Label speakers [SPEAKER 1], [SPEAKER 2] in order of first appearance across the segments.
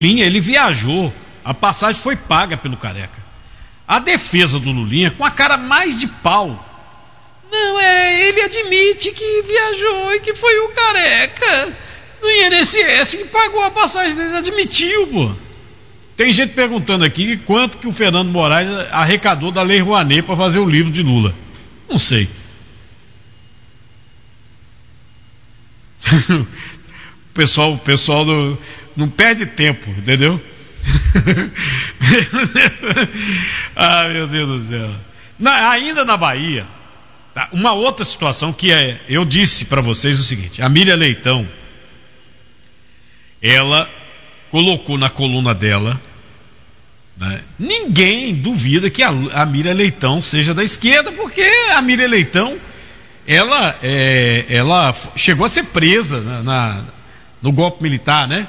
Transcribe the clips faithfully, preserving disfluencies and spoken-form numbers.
[SPEAKER 1] Ele viajou, a passagem foi paga pelo Careca. A defesa do Lulinha com a cara mais de pau. Não, é, ele admite que viajou e que foi o Careca no I N S S que pagou a passagem dele, admitiu, pô. Tem gente perguntando aqui quanto que o Fernando Moraes arrecadou da Lei Rouanet para fazer o livro de Lula. Não sei. O pessoal, o pessoal do, não perde tempo, entendeu? Ah, meu Deus do céu. Na, ainda na Bahia, uma outra situação que é, eu disse para vocês o seguinte: a Miriam Leitão, ela colocou na coluna dela, né, ninguém duvida que a, a Miriam Leitão seja da esquerda, porque a Miriam Leitão ela, é, ela chegou a ser presa na, na, no golpe militar, né?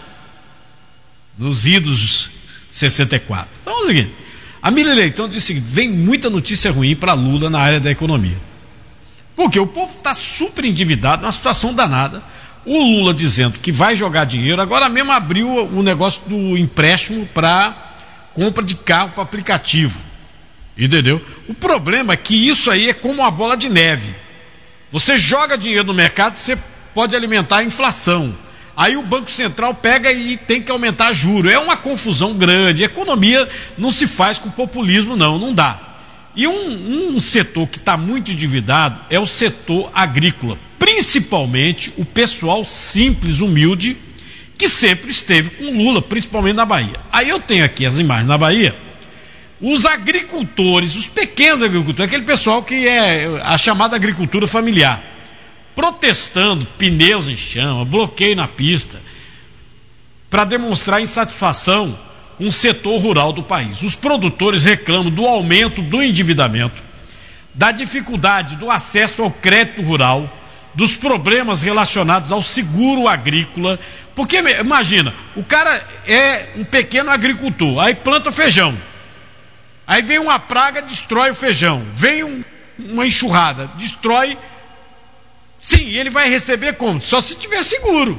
[SPEAKER 1] Nos idos sessenta e quatro. Então é o seguinte: a Miriam Leitão disse o seguinte: vem muita notícia ruim para Lula na área da economia, porque o povo está super endividado, uma situação danada. O Lula dizendo que vai jogar dinheiro, agora mesmo abriu o negócio do empréstimo para compra de carro para aplicativo, entendeu? O problema é que isso aí é como uma bola de neve. Você joga dinheiro no mercado, você pode alimentar a inflação. Aí o Banco Central pega e tem que aumentar juro. É uma confusão grande. A economia não se faz com populismo, não, não dá. E um, um setor que está muito endividado é o setor agrícola, principalmente o pessoal simples, humilde, que sempre esteve com Lula, principalmente na Bahia. Aí eu tenho aqui as imagens na Bahia, os agricultores, os pequenos agricultores, aquele pessoal que é a chamada agricultura familiar, protestando, pneus em chama, bloqueio na pista, para demonstrar insatisfação com o setor rural do país. Os produtores reclamam do aumento do endividamento, da dificuldade do acesso ao crédito rural, dos problemas relacionados ao seguro agrícola, porque imagina, o cara é um pequeno agricultor, aí planta feijão, aí vem uma praga, destrói o feijão, vem um, uma enxurrada, destrói. Sim, ele vai receber como? Só se tiver seguro,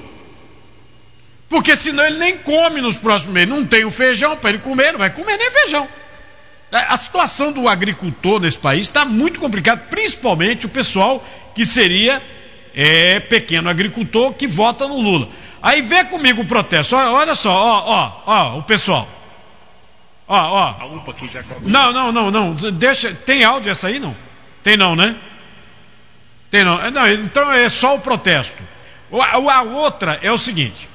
[SPEAKER 1] porque senão ele nem come nos próximos meses. Não tem o feijão para ele comer, não vai comer nem feijão. A situação do agricultor nesse país está muito complicada, principalmente o pessoal que seria é, pequeno agricultor que vota no Lula. Aí vê comigo o protesto. Olha, olha só, ó, ó, ó, o pessoal. Ó, ó.
[SPEAKER 2] A UPA aqui já cobriu.
[SPEAKER 1] Não, não, não, não. Deixa. Tem áudio essa aí, não? Tem não, né? Tem não. Não, então é só o protesto. A, a outra é o seguinte.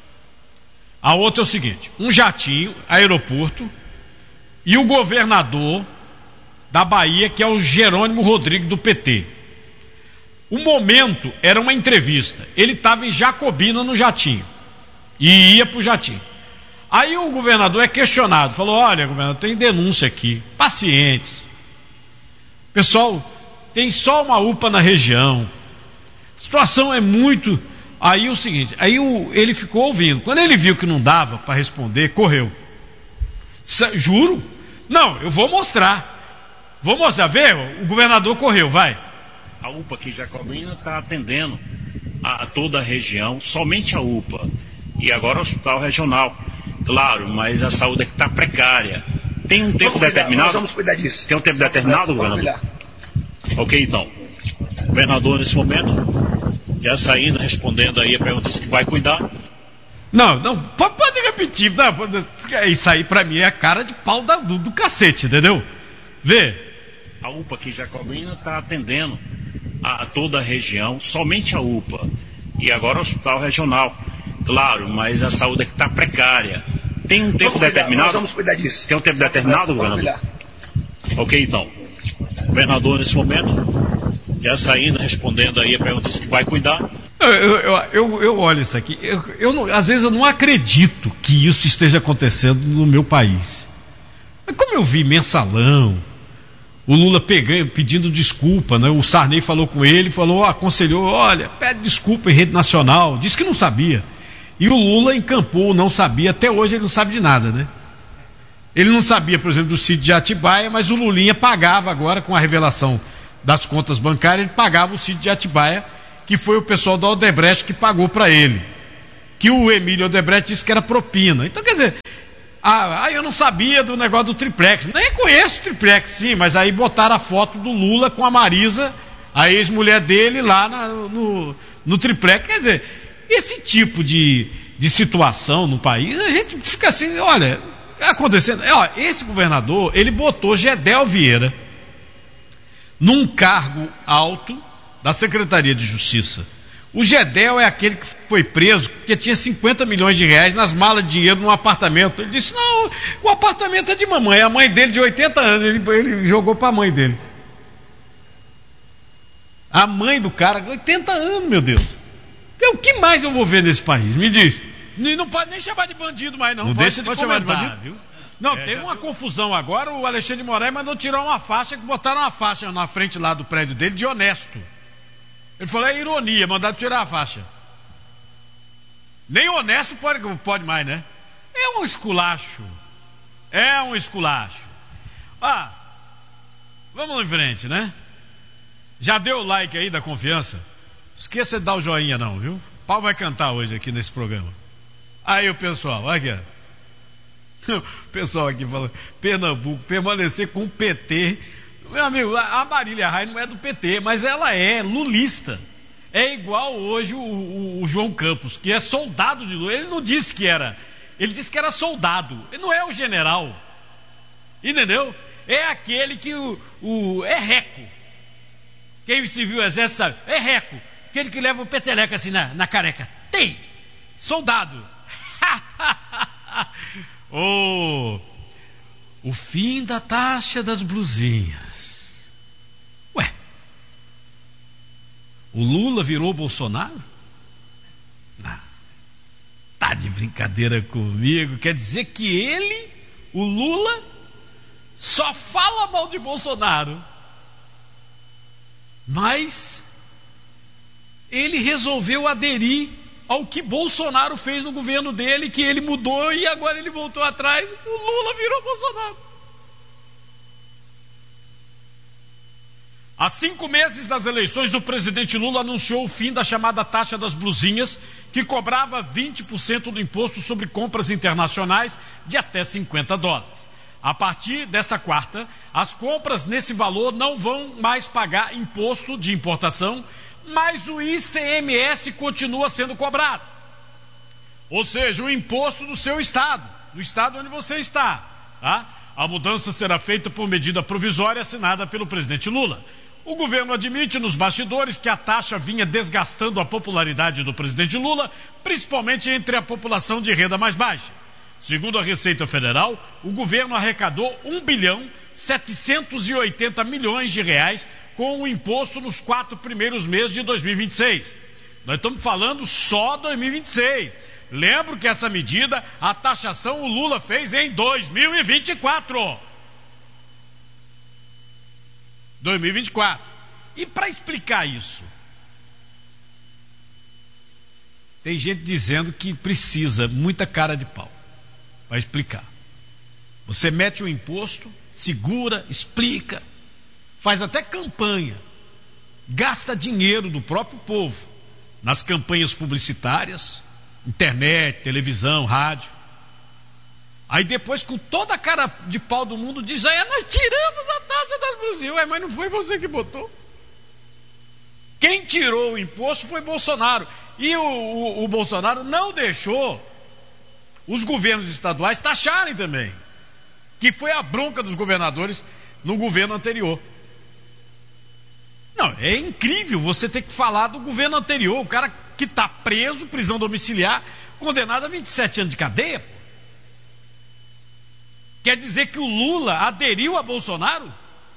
[SPEAKER 1] A outra é o seguinte: um jatinho, aeroporto, e o governador da Bahia, que é o Jerônimo Rodrigues do P T. O momento era uma entrevista. Ele estava em Jacobina no jatinho e ia para o jatinho. Aí o governador é questionado, falou: olha, governador, tem denúncia aqui, pacientes, pessoal, tem só uma UPA na região, a situação é muito. Aí o seguinte, aí o, ele ficou ouvindo. Quando ele viu que não dava para responder, correu. Juro? Não, eu vou mostrar. Vou mostrar, vê, o governador correu, vai.
[SPEAKER 2] A UPA aqui Jacobina está atendendo a, a toda a região, somente a UPA. E agora o hospital regional. Claro, mas a saúde aqui está precária. Tem um tempo
[SPEAKER 3] vamos cuidar,
[SPEAKER 2] determinado?
[SPEAKER 3] Nós vamos cuidar disso.
[SPEAKER 2] Tem um tempo determinado, governador? Ok, então. O governador, nesse momento, já saindo, respondendo aí a pergunta que vai cuidar.
[SPEAKER 1] Não, não, pode repetir. Não, isso aí pra mim é a cara de pau da, do, do cacete, entendeu? Vê.
[SPEAKER 2] A UPA aqui Jacobina está atendendo a, a toda a região, somente a UPA. E agora o hospital regional. Claro, mas a saúde aqui está precária. Tem um tempo
[SPEAKER 3] vamos cuidar,
[SPEAKER 2] determinado?
[SPEAKER 3] Nós vamos cuidar disso.
[SPEAKER 2] Tem um tempo determinado, governador? Ok, então. O governador, nesse momento, já saindo, respondendo aí a pergunta que vai cuidar.
[SPEAKER 1] Eu, eu, eu, eu olho isso aqui, eu, eu não, às vezes eu não acredito que isso esteja acontecendo no meu país. Mas como eu vi mensalão, o Lula pegando, pedindo desculpa, né? O Sarney falou com ele, falou, aconselhou, olha, pede desculpa em rede nacional, disse que não sabia. E o Lula encampou, não sabia, até hoje ele não sabe de nada, né? Ele não sabia, por exemplo, do sítio de Atibaia, mas o Lulinha pagava agora, com a revelação das contas bancárias, ele pagava o sítio de Atibaia, que foi o pessoal da Odebrecht que pagou para ele. que o Emílio Odebrecht disse que era propina. Então, quer dizer, ah, eu não sabia do negócio do triplex. Nem conheço o triplex, sim, mas aí botaram a foto do Lula com a Marisa, a ex-mulher dele, lá na, no, no triplex. Quer dizer, esse tipo de, de situação no país, a gente fica assim, olha, acontecendo. Ó, esse governador, ele botou Gedel Vieira num cargo alto da Secretaria de Justiça. O Gedel é aquele que foi preso porque tinha cinquenta milhões de reais nas malas de dinheiro num apartamento. Ele disse, não, o apartamento é de mamãe. A mãe dele de oitenta anos, ele, ele jogou para a mãe dele. A mãe do cara, oitenta anos, meu Deus. O que mais eu vou ver nesse país? Me diz.
[SPEAKER 4] E não pode nem chamar de bandido mais, não.
[SPEAKER 1] Não
[SPEAKER 4] pode,
[SPEAKER 1] deixa de
[SPEAKER 4] pode
[SPEAKER 1] chamar de
[SPEAKER 4] comentar,
[SPEAKER 1] bandido,
[SPEAKER 4] viu?
[SPEAKER 1] Não,
[SPEAKER 4] é,
[SPEAKER 1] tem uma
[SPEAKER 4] tô...
[SPEAKER 1] confusão agora. O Alexandre de Moraes mandou tirar uma faixa, que botaram uma faixa na frente lá do prédio dele de honesto. Ele falou, é ironia, mandaram tirar a faixa. Nem honesto pode, pode mais, né? É um esculacho. É um esculacho. Ah, vamos em frente, né? Já deu o like aí da confiança? Esqueça de dar o joinha não, viu? O pau vai cantar hoje aqui nesse programa. Aí o pessoal, olha aqui, ó. O pessoal aqui fala, Pernambuco, permanecer com o P T. Meu amigo, a Marília Reis não é do P T, mas ela é lulista. É igual hoje o, o, o João Campos, que é soldado de Lula. Ele não disse que era, ele disse que era soldado. Ele não é o general. Entendeu? É aquele que o, o é reco. Quem se viu o exército sabe, é reco. Aquele que leva o peteleco assim na, na careca. Tem! Soldado! Oh, o fim da taxa das blusinhas. Ué, o Lula virou Bolsonaro? Não, tá de brincadeira comigo. Quer dizer que ele, o Lula, só fala mal de Bolsonaro, mas ele resolveu aderir ao que Bolsonaro fez no governo dele, que ele mudou e agora ele voltou atrás. O Lula virou Bolsonaro. Há cinco meses das eleições, o presidente Lula anunciou o fim da chamada taxa das blusinhas, que cobrava vinte por cento do imposto sobre compras internacionais de até cinquenta dólares. A partir desta quarta, as compras nesse valor não vão mais pagar imposto de importação, mas o I C M S continua sendo cobrado. Ou seja, o imposto do seu estado, do estado onde você está. Tá? A mudança será feita por medida provisória assinada pelo presidente Lula. O governo admite nos bastidores que a taxa vinha desgastando a popularidade do presidente Lula, principalmente entre a população de renda mais baixa. Segundo a Receita Federal, o governo arrecadou um bilhão setecentos e oitenta milhões de reais com o imposto nos quatro primeiros meses de dois mil e vinte e seis. Nós estamos falando só dois mil e vinte e seis. Lembro que essa medida, a taxação, o Lula fez em dois mil e vinte e quatro. dois mil e vinte e quatro. E para explicar isso, tem gente dizendo que precisa muita cara de pau para explicar. Você mete o imposto, segura, explica, faz até campanha, gasta dinheiro do próprio povo nas campanhas publicitárias, internet, televisão, rádio. Aí depois, com toda a cara de pau do mundo, diz, aí nós tiramos a taxa das blusinhas. Ué, mas não foi você que botou. Quem tirou o imposto foi Bolsonaro. E o, o, o Bolsonaro não deixou os governos estaduais taxarem também, que foi a bronca dos governadores no governo anterior. Não, é incrível você ter que falar do governo anterior, o cara que está preso, prisão domiciliar, condenado a vinte e sete anos de cadeia. Pô. Quer dizer que o Lula aderiu a Bolsonaro?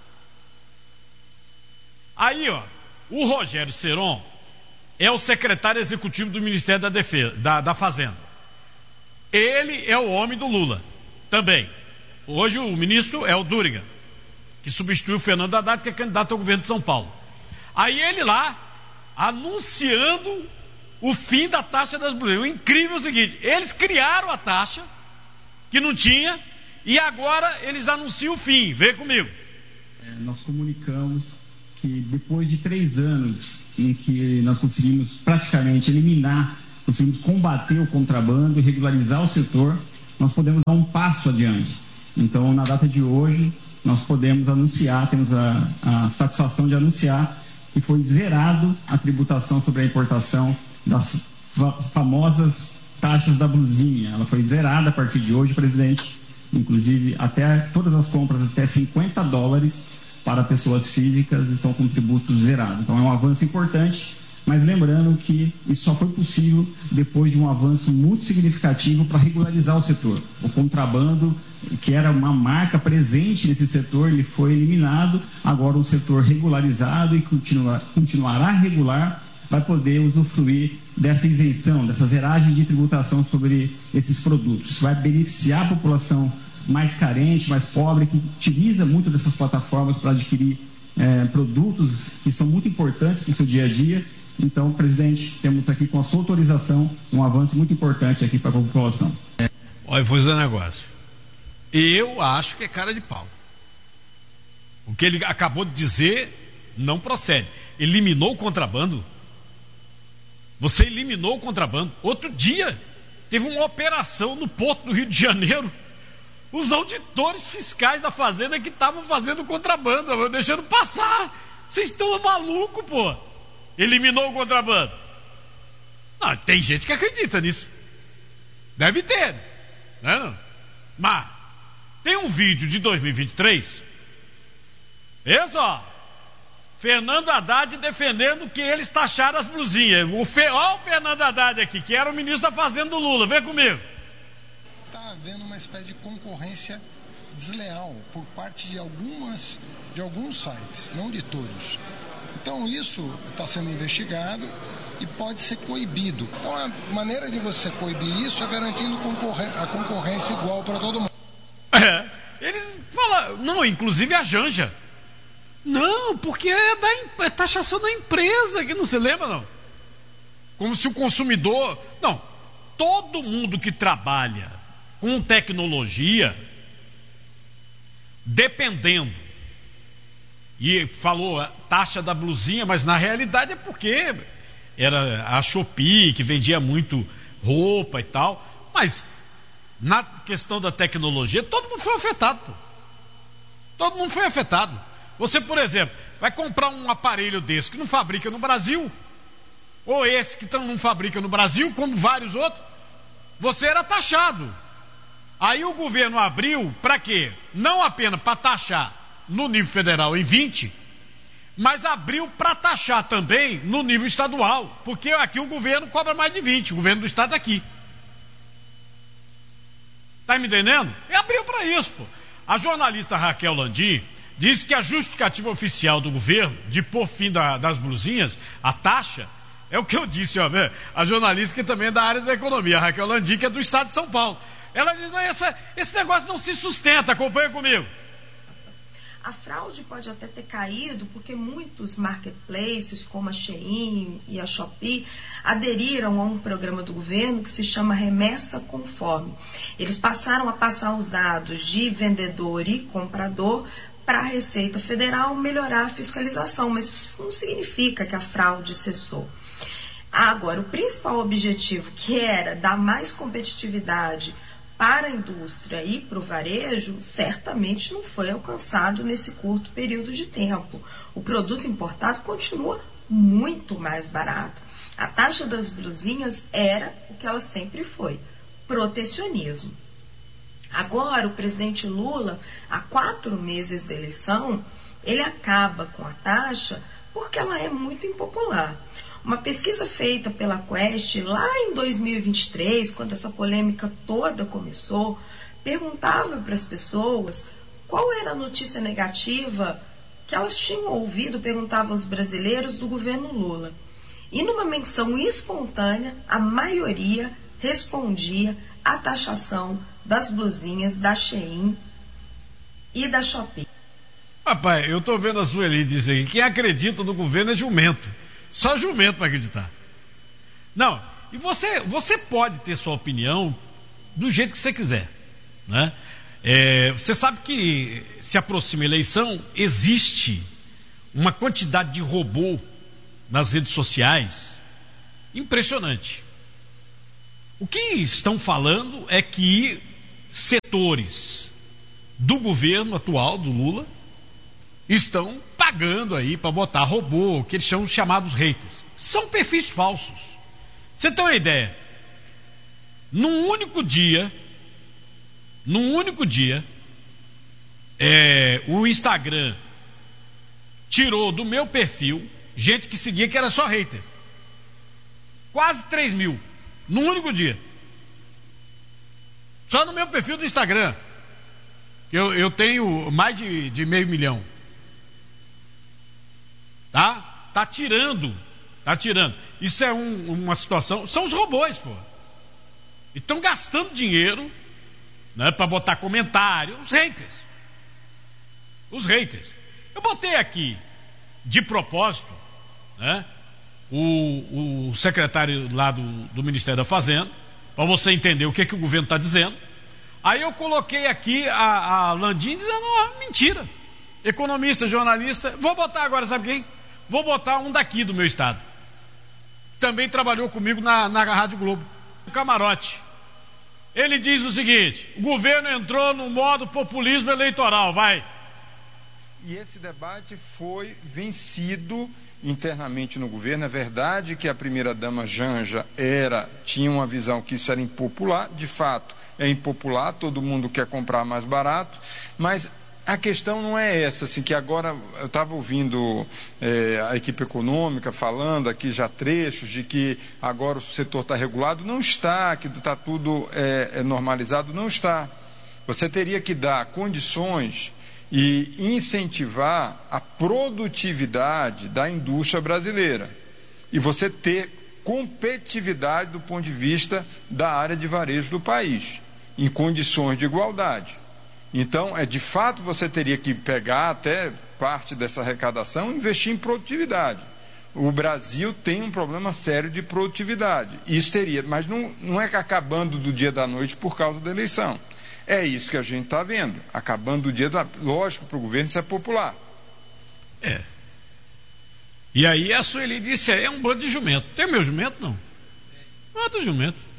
[SPEAKER 1] Aí, ó, o Rogério Ceron é o secretário executivo do Ministério da Defesa, da, da Fazenda. Ele é o homem do Lula, também. Hoje o ministro é o Duriga, que substituiu o Fernando Haddad, que é candidato ao governo de São Paulo. Aí ele lá, anunciando o fim da taxa das blusinhas. O incrível é o seguinte, eles criaram a taxa, que não tinha, e agora eles anunciam o fim. Vem comigo.
[SPEAKER 5] É, nós comunicamos que depois de três anos em que nós conseguimos praticamente eliminar conseguimos combater o contrabando e regularizar o setor, nós podemos dar um passo adiante. Então, na data de hoje, nós podemos anunciar, temos a, a satisfação de anunciar que foi zerado a tributação sobre a importação das fa famosas taxas da blusinha. Ela foi zerada a partir de hoje, presidente, inclusive até todas as compras até cinquenta dólares para pessoas físicas estão com tributo zerado. Então é um avanço importante, mas lembrando que isso só foi possível depois de um avanço muito significativo para regularizar o setor. O contrabando, que era uma marca presente nesse setor, ele foi eliminado. Agora um setor regularizado e continua, continuará regular vai poder usufruir dessa isenção, dessa zeragem de tributação sobre esses produtos. Vai beneficiar a população mais carente, mais pobre, que utiliza muito dessas plataformas para adquirir é, produtos que são muito importantes para o seu dia a dia. Então, presidente, temos aqui com a sua autorização um avanço muito importante aqui para a população.
[SPEAKER 1] Olha, vou dizer um negócio. Eu acho que é cara de pau. O que ele acabou de dizer não procede. Eliminou o contrabando. Você eliminou o contrabando. Outro dia, teve uma operação no Porto do Rio de Janeiro. Os auditores fiscais da Fazenda que estavam fazendo contrabando, deixando passar. Vocês estão malucos, pô. Eliminou o contrabando. Não, tem gente que acredita nisso. Deve ter, né? Não? Mas tem um vídeo de dois mil e vinte e três. Esse, ó. Fernando Haddad defendendo que eles taxaram as blusinhas. O Fe... Olha o Fernando Haddad aqui, que era o ministro da Fazenda do Lula. Vem comigo.
[SPEAKER 6] Está havendo uma espécie de concorrência desleal por parte de algumas, de alguns sites, não de todos. Então isso está sendo investigado e pode ser coibido. Então a maneira de você coibir isso é garantindo concorrência, a concorrência igual para todo mundo.
[SPEAKER 1] É, eles falam, não, inclusive a Janja. Não, porque é da é taxação da empresa, que não se lembra, não. Como se o consumidor... Não, todo mundo que trabalha com tecnologia, dependendo, e falou a taxa da blusinha, mas na realidade é porque era a Shopee que vendia muito roupa e tal, mas na questão da tecnologia, todo mundo foi afetado, pô. Todo mundo foi afetado. Você, por exemplo, vai comprar um aparelho desse que não fabrica no Brasil, ou esse que não fabrica no Brasil, como vários outros, você era taxado. Aí o governo abriu para quê? Não apenas para taxar no nível federal em vinte, mas abriu para taxar também no nível estadual, porque aqui o governo cobra mais de vinte, o governo do estado aqui. Tá me entendendo? E abriu para isso, pô. A jornalista Raquel Landim diz que a justificativa oficial do governo de pôr fim da, das blusinhas, a taxa, é o que eu disse, ó, a jornalista que também é da área da economia, a Raquel Landim, que é do estado de São Paulo. Ela diz, não, essa, esse negócio não se sustenta, acompanha comigo.
[SPEAKER 7] A fraude pode até ter caído porque muitos marketplaces, como a Shein e a Shopee, aderiram a um programa do governo que se chama Remessa Conforme. Eles passaram a passar os dados de vendedor e comprador para a Receita Federal melhorar a fiscalização, mas isso não significa que a fraude cessou. Agora, o principal objetivo, que era dar mais competitividade para a indústria e para o varejo, certamente não foi alcançado nesse curto período de tempo. O produto importado continua muito mais barato. A taxa das blusinhas era o que ela sempre foi, protecionismo. Agora, o presidente Lula, há quatro meses da eleição, ele acaba com a taxa porque ela é muito impopular. Uma pesquisa feita pela Quest lá em dois mil e vinte e três, quando essa polêmica toda começou, perguntava para as pessoas qual era a notícia negativa que elas tinham ouvido, perguntavam aos brasileiros do governo Lula. E numa menção espontânea, a maioria respondia à taxação das blusinhas da Shein e da Shopee.
[SPEAKER 1] Rapaz, eu tô vendo a Sueli dizer que quem acredita no governo é jumento. Só jumento para acreditar. Não, e você, você pode ter sua opinião do jeito que você quiser, né? É, você sabe que se aproxima a eleição, existe uma quantidade de robô nas redes sociais impressionante. O que estão falando é que setores do governo atual, do Lula, estão pagando aí para botar robô, que eles chamam de chamados haters. São perfis falsos. Você tem uma ideia? Num único dia, num único dia, é, o Instagram tirou do meu perfil gente que seguia que era só hater. Quase três mil. Num único dia. Só no meu perfil do Instagram. Eu, eu tenho mais de, de meio milhão. Tá? Tá tirando. Tá tirando. Isso é um, uma situação. São os robôs, pô. E estão gastando dinheiro, né, para botar comentário. Os haters. Os haters. Eu botei aqui, de propósito, né, o, o secretário lá do, do Ministério da Fazenda, para você entender o que, que o governo está dizendo. Aí eu coloquei aqui a, a Landim dizendo, ah, mentira. Economista, jornalista. Vou botar agora, sabe quem? Vou botar um daqui do meu estado. Também trabalhou comigo na, na Rádio Globo. O Camarote. Ele diz o seguinte: o governo entrou no modo populismo eleitoral, vai.
[SPEAKER 8] E esse debate foi vencido internamente no governo. É verdade que a primeira-dama Janja era, tinha uma visão que isso era impopular, de fato é impopular, todo mundo quer comprar mais barato, mas a questão não é essa, assim, que agora eu estava ouvindo é, a equipe econômica falando aqui já trechos de que agora o setor está regulado. Não está, que está tudo é, é normalizado, não está. Você teria que dar condições e incentivar a produtividade da indústria brasileira e você ter competitividade do ponto de vista da área de varejo do país, em condições de igualdade. Então, é, de fato, você teria que pegar até parte dessa arrecadação e investir em produtividade. O Brasil tem um problema sério de produtividade. Isso teria, mas não, não é acabando do dia da noite por causa da eleição. É isso que a gente está vendo. Acabando do dia da... Lógico, para o governo isso é popular.
[SPEAKER 1] É. E aí a Sueli disse, é um bando de jumento. Tem o meu jumento? Não. Quanto jumento?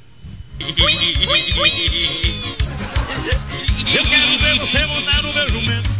[SPEAKER 2] Eu quero ver você montar no meu jumento.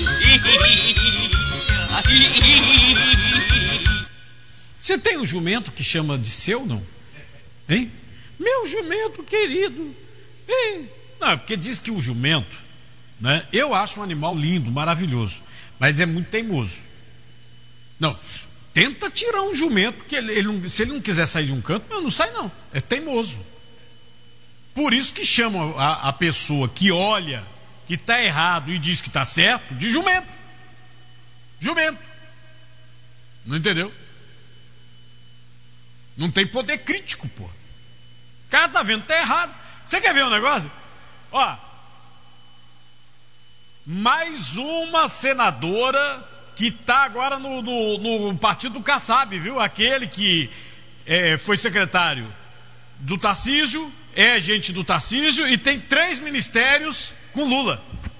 [SPEAKER 1] Você tem um jumento que chama de seu, não? Hein? Meu jumento querido. Hein? Não, porque diz que o jumento, né? Eu acho um animal lindo, maravilhoso, mas é muito teimoso. Não, tenta tirar um jumento, que ele, ele não, se ele não quiser sair de um canto, não, não sai não, é teimoso. Por isso que chamam a, a pessoa que olha que está errado e diz que está certo de jumento. Jumento. Não entendeu? Não tem poder crítico, pô. O cara tá vendo que tá errado. Você quer ver um negócio? Ó, mais uma senadora que está agora no, no, no partido do Kassab, viu? Aquele que é, foi secretário do Tarcísio, é gente do Tarcísio e tem três ministérios com Lula.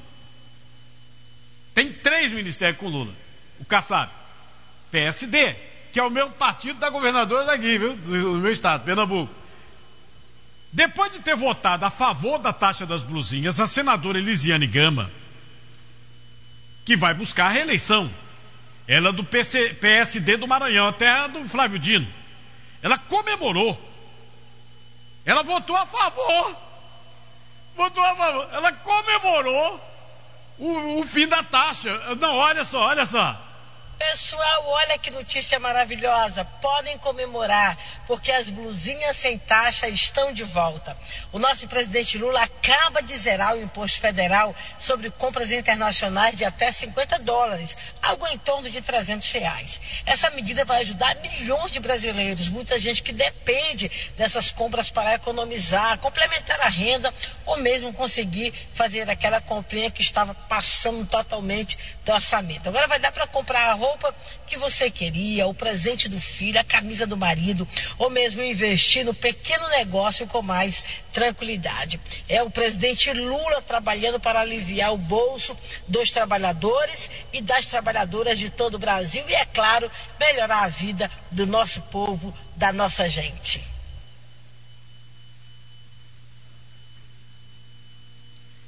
[SPEAKER 1] Tem três ministérios com Lula. O Kassab, P S D, que é o mesmo partido da governadora daqui, viu? Do meu estado, Pernambuco. Depois de ter votado a favor da taxa das blusinhas, a senadora Elisiane Gama, que vai buscar a reeleição, ela é do P S D do Maranhão, a terra do Flávio Dino, ela comemorou. Ela votou a favor. Votou a favor. Ela comemorou o, o fim da taxa. Não, olha só, olha só.
[SPEAKER 9] Pessoal, olha que notícia maravilhosa. Podem comemorar, porque as blusinhas sem taxa estão de volta. O nosso presidente Lula acaba de zerar o imposto federal sobre compras internacionais de até cinquenta dólares, algo em torno de trezentos reais. Essa medida vai ajudar milhões de brasileiros, muita gente que depende dessas compras para economizar, complementar a renda ou mesmo conseguir fazer aquela comprinha que estava passando totalmente do orçamento. Agora vai dar para comprar a roupa que você queria, o presente do filho, a camisa do marido, ou mesmo investir no pequeno negócio com mais tranquilidade. É o presidente Lula trabalhando para aliviar o bolso dos trabalhadores e das trabalhadoras de todo o Brasil e, é claro, melhorar a vida do nosso povo, da nossa gente.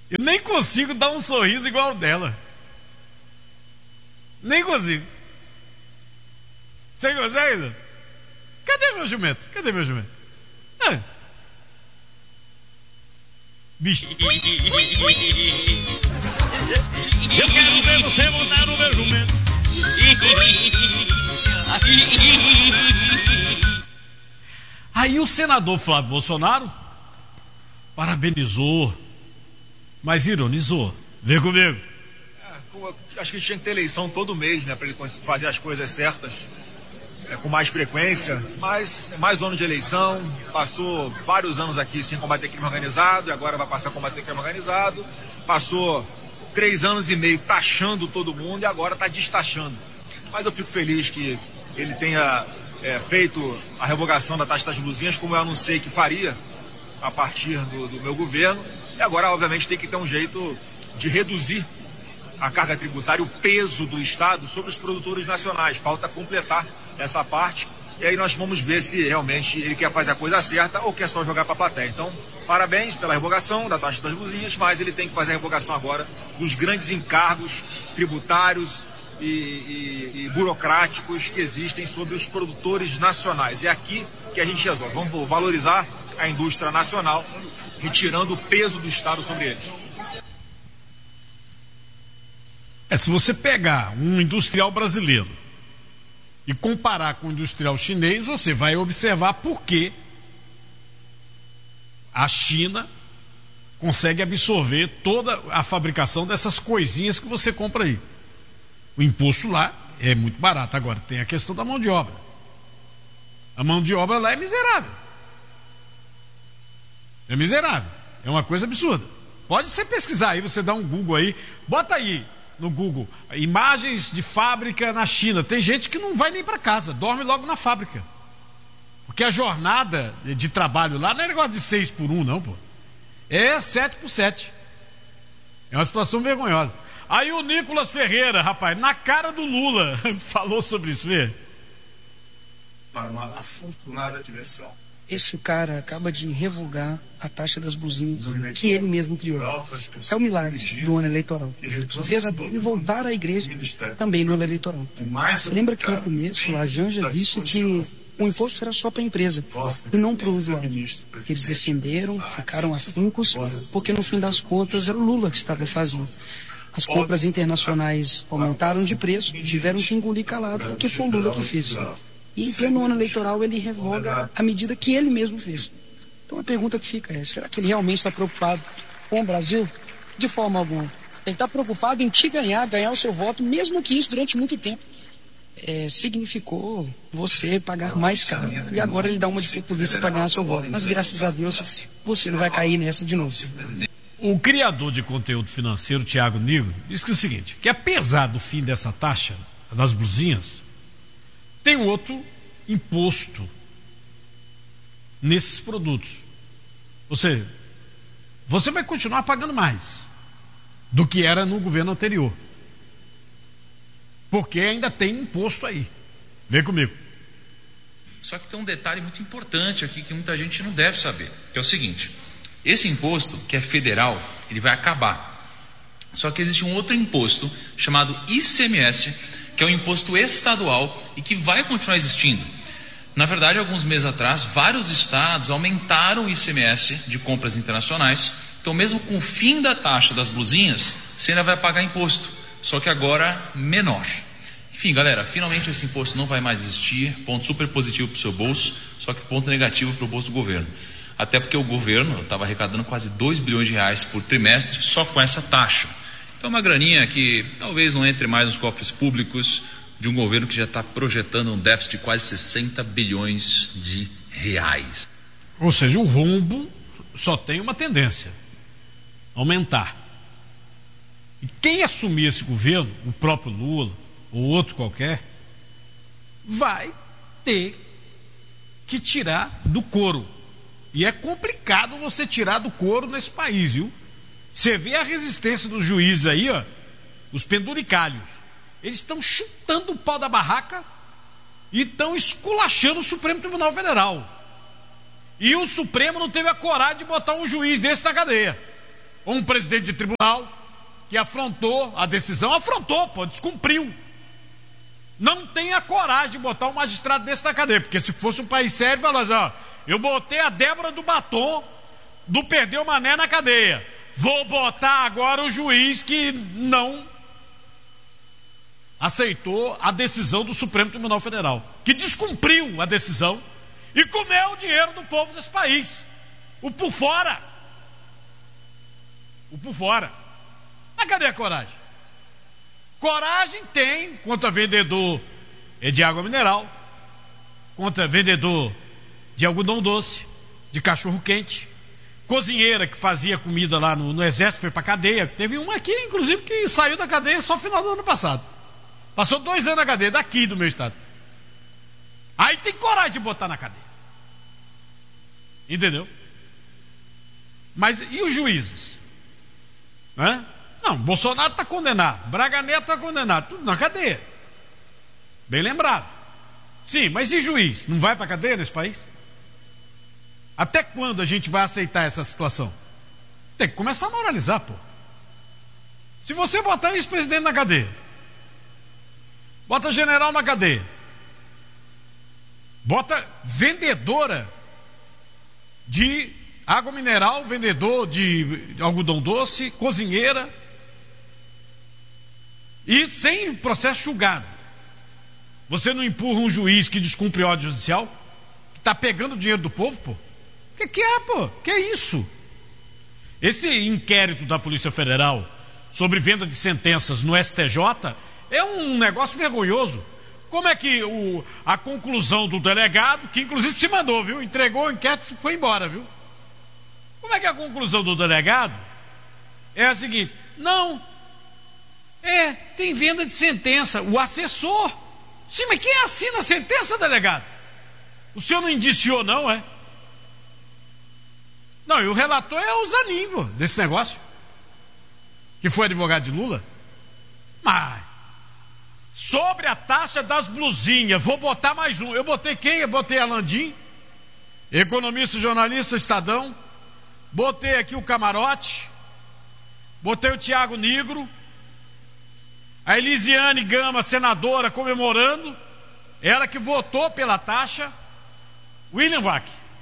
[SPEAKER 1] Eu nem consigo dar um sorriso igual o dela. Nem consigo. Você consegue? Cadê meu jumento? Cadê meu jumento? Ah. Bicho.
[SPEAKER 2] Eu quero ver você montar no meu jumento.
[SPEAKER 1] Aí o senador Flávio Bolsonaro parabenizou, mas ironizou. Vem comigo.
[SPEAKER 10] É, acho que tinha que ter eleição todo mês, né, para ele fazer as coisas certas, é, com mais frequência. Mas é mais um ano de eleição, passou vários anos aqui sem combater crime organizado e agora vai passar a combater crime organizado. Passou três anos e meio taxando todo mundo e agora está destaxando. Mas eu fico feliz que ele tenha é, feito a revogação da taxa das blusinhas, como eu anunciei que faria a partir do, do meu governo. E agora, obviamente, tem que ter um jeito de reduzir a carga tributária, o peso do Estado sobre os produtores nacionais. Falta completar essa parte. E aí nós vamos ver se realmente ele quer fazer a coisa certa ou quer só jogar para a plateia. Então, parabéns pela revogação da taxa das blusinhas, mas ele tem que fazer a revogação agora dos grandes encargos tributários e, e, e burocráticos que existem sobre os produtores nacionais. É aqui que a gente resolve. Vamos valorizar a indústria nacional, retirando o peso do Estado sobre eles.
[SPEAKER 1] É, se você pegar um industrial brasileiro e comparar com o industrial chinês, você vai observar por que a China consegue absorver toda a fabricação dessas coisinhas que você compra aí. O imposto lá é muito barato. Agora tem a questão da mão de obra. A mão de obra lá é miserável. É miserável. É uma coisa absurda. Pode você pesquisar aí, você dá um Google aí, bota aí no Google imagens de fábrica na China. Tem gente que não vai nem para casa, dorme logo na fábrica. Porque a jornada de trabalho lá não é negócio de seis por um, não, pô. É sete por sete. É uma situação vergonhosa. Aí o Nicolas Ferreira, rapaz, na cara do Lula, falou sobre isso, vê?
[SPEAKER 11] Para uma afortunada direção.
[SPEAKER 12] Esse cara acaba de revogar a taxa das blusinhas que ele mesmo criou. É o milagre do ano eleitoral. Fez a ele voltar à igreja também no ano eleitoral. Você lembra que no começo a Janja disse que o imposto era só para a empresa e não para o usuário. Eles defenderam, ficaram afincos, porque no fim das contas era o Lula que estava fazendo. As compras internacionais aumentaram de preço, tiveram que engolir calado, porque foi o Lula que fez. E em pleno ano eleitoral ele revoga a medida que ele mesmo fez. Então a pergunta que fica é, será que ele realmente está preocupado com o Brasil? De forma alguma. Ele está preocupado em te ganhar, ganhar o seu voto, mesmo que isso durante muito tempo é, significou você pagar mais caro. E agora ele dá uma de populista para ganhar seu voto. Mas graças a Deus você não vai cair nessa de novo.
[SPEAKER 1] O criador de conteúdo financeiro, Thiago Nigro, disse que é o seguinte, que apesar do fim dessa taxa das blusinhas, tem outro imposto nesses produtos. Ou seja, você vai continuar pagando mais do que era no governo anterior. Porque ainda tem imposto aí. Vem comigo.
[SPEAKER 13] Só que tem um detalhe muito importante aqui que muita gente não deve saber, que é o seguinte: esse imposto, que é federal, ele vai acabar. Só que existe um outro imposto chamado I C M S, que é um imposto estadual e que vai continuar existindo. Na verdade, alguns meses atrás, vários estados aumentaram o I C M S de compras internacionais. Então, mesmo com o fim da taxa das blusinhas, você ainda vai pagar imposto, só que agora menor. Enfim, galera, finalmente esse imposto não vai mais existir. Ponto super positivo para o seu bolso, só que ponto negativo para o bolso do governo. Até porque o governo estava arrecadando quase dois bilhões de reais por trimestre só com essa taxa. Então, uma graninha que talvez não entre mais nos cofres públicos de um governo que já está projetando um déficit de quase sessenta bilhões de reais.
[SPEAKER 1] Ou seja, o rombo só tem uma tendência: aumentar. E quem assumir esse governo, o próprio Lula ou outro qualquer, vai ter que tirar do couro. E é complicado você tirar do couro nesse país, viu? Você vê a resistência dos juízes aí, ó, os penduricalhos. Eles estão chutando o pau da barraca e estão esculachando o Supremo Tribunal Federal. E o Supremo não teve a coragem de botar um juiz desse na cadeia. ou um presidente de tribunal que afrontou a decisão, afrontou, pô, descumpriu. Não tem a coragem de botar um magistrado desse na cadeia, porque se fosse um país sério, fala assim, ó, eu botei a Débora do Batom, do Perdeu Mané na cadeia. Vou botar agora o juiz que não aceitou a decisão do Supremo Tribunal Federal, que descumpriu a decisão e comeu o dinheiro do povo desse país. O por fora. O por fora. Mas cadê a coragem? Coragem tem contra vendedor de água mineral, contra vendedor de algodão doce, de cachorro quente, cozinheira que fazia comida lá no, no exército, foi pra cadeia. Teve uma aqui, inclusive, que saiu da cadeia só no final do ano passado. Passou dois anos na cadeia, daqui do meu estado. Aí tem coragem de botar na cadeia. Entendeu? Mas e os juízes? Hã? Não, Bolsonaro está condenado, Braga Neto está condenado, tudo na cadeia. Bem lembrado. Sim, mas e juiz? Não vai para a cadeia nesse país? Até quando a gente vai aceitar essa situação? Tem que começar a moralizar, pô. Se você botar ex-presidente na cadeia, bota general na cadeia, bota vendedora de água mineral, vendedor de algodão doce, cozinheira, e sem processo julgado. Você não empurra um juiz que descumpre ordem judicial, que está pegando o dinheiro do povo, pô? O que, que é, pô? Que é isso? Esse inquérito da Polícia Federal sobre venda de sentenças no S T J é um negócio vergonhoso. Como é que o, a conclusão do delegado, que inclusive se mandou, viu? Entregou o inquérito e foi embora, viu? Como é que a conclusão do delegado é a seguinte: não, é, tem venda de sentença, o assessor. Sim, mas quem assina a sentença, delegado? O senhor não indiciou, não, é? Não, e o relator é o Zanin, pô, desse negócio, que foi advogado de Lula. Mas sobre a taxa das blusinhas, vou botar mais um. Eu botei quem? Eu botei a Landim, economista, jornalista, Estadão. Botei aqui o Camarote, botei o Tiago Nigro, a Elisiane Gama, senadora, comemorando, ela que votou pela taxa, William Vac,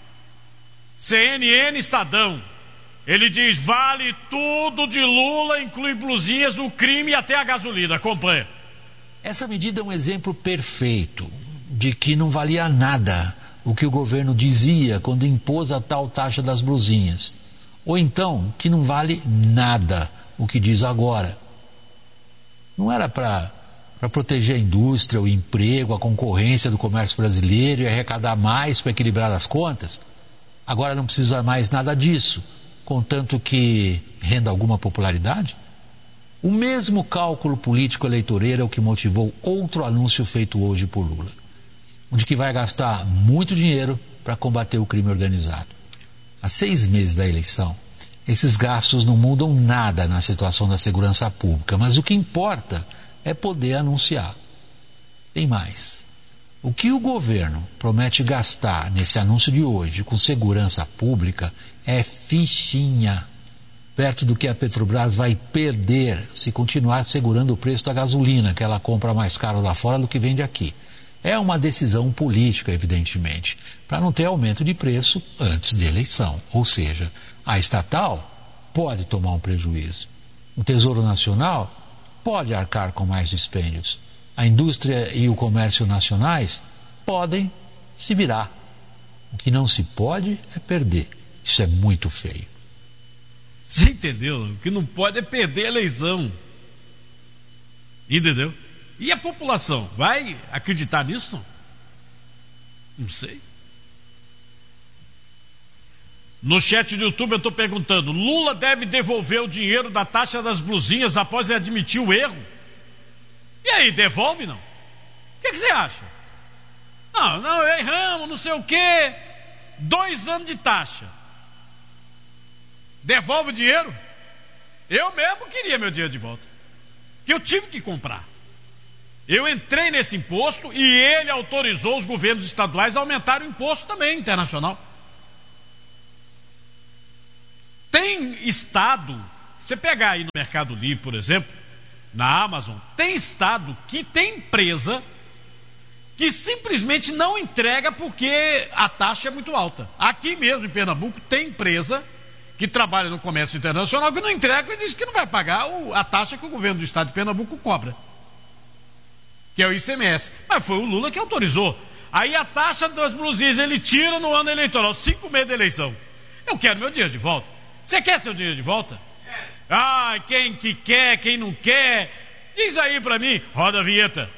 [SPEAKER 1] C N N, Estadão. Ele diz: vale tudo de Lula, inclui blusinhas, o crime e até a gasolina. Acompanha.
[SPEAKER 14] Essa medida é um exemplo perfeito de que não valia nada o que o governo dizia quando impôs a tal taxa das blusinhas, ou então que não vale nada o que diz agora. Não era para para proteger a indústria, o emprego, a concorrência do comércio brasileiro e arrecadar mais para equilibrar as contas? Agora não precisa mais nada disso, contanto que renda alguma popularidade? O mesmo cálculo político eleitoreiro é o que motivou outro anúncio feito hoje por Lula, de que vai gastar muito dinheiro para combater o crime organizado. Há seis meses da eleição, esses gastos não mudam nada na situação da segurança pública, mas o que importa é poder anunciar. Tem mais. O que o governo promete gastar nesse anúncio de hoje com segurança pública é fichinha, perto do que a Petrobras vai perder se continuar segurando o preço da gasolina, que ela compra mais caro lá fora do que vende aqui. É uma decisão política, evidentemente, para não ter aumento de preço antes da eleição. Ou seja, a estatal pode tomar um prejuízo. O Tesouro Nacional pode arcar com mais dispêndios. A indústria e o comércio nacionais podem se virar. O que não se pode é perder. Isso é muito feio.
[SPEAKER 1] Você entendeu? O que não pode é perder a eleição. Entendeu? E a população vai acreditar nisso? Não sei. No chat do YouTube eu estou perguntando: Lula deve devolver o dinheiro da taxa das blusinhas após ele admitir o erro? E aí, devolve não? O que, que você acha? Não, não, erramos, não sei o quê. Dois anos de taxa. Devolve o dinheiro? Eu mesmo queria meu dinheiro de volta, que eu tive que comprar. Eu entrei nesse imposto e ele autorizou os governos estaduais a aumentar o imposto também internacional. Tem Tem estado, você pegar aí no Mercado Livre, por exemplo, na Amazon, tem estado que tem empresa que simplesmente não entrega porque a taxa é muito alta. Aqui mesmo em Pernambuco tem empresa que trabalha no comércio internacional que não entrega e diz que não vai pagar o, a taxa que o governo do estado de Pernambuco cobra, que é o I C M S. Mas foi o Lula que autorizou. Aí a taxa das blusinhas ele tira no ano eleitoral, cinco meses da eleição. Eu quero meu dinheiro de volta. Você quer seu dinheiro de volta? Ah, quem que quer, quem não quer, diz aí pra mim, roda a vinheta.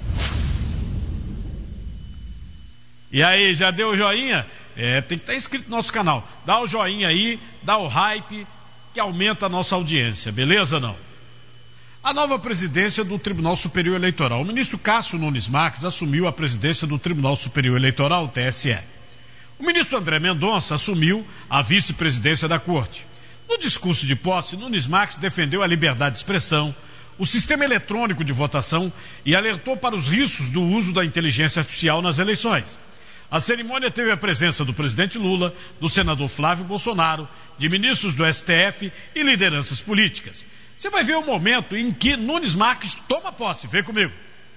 [SPEAKER 1] E aí, já deu o joinha? É, tem que estar inscrito no nosso canal. Dá o joinha aí, dá o hype, que aumenta a nossa audiência, beleza não? A nova presidência do Tribunal Superior Eleitoral. O ministro Cássio Nunes Marques assumiu a presidência do Tribunal Superior Eleitoral, T S E. O ministro André Mendonça assumiu a vice-presidência da Corte. No discurso de posse, Nunes Marques defendeu a liberdade de expressão, o sistema eletrônico de votação e alertou para os riscos do uso da inteligência artificial nas eleições. A cerimônia teve a presença do presidente Lula, do senador Flávio Bolsonaro, de ministros do S T F e lideranças políticas. Você vai ver o momento em que Nunes Marques toma posse. Vem comigo.